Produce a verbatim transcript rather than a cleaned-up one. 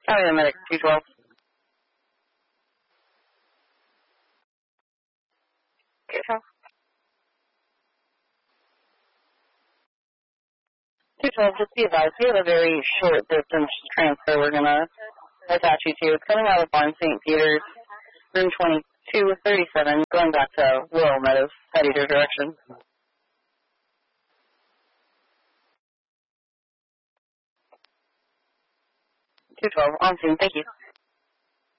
Paramedic two twelve. Okay, so. two twelve, just be advised, we have a very short distance transfer we're going to attach you to. It's coming out of Barn Saint Peter's, room twenty-two thirty-seven, going back to Laurel Meadows, head either direction. two twelve, on scene, thank you.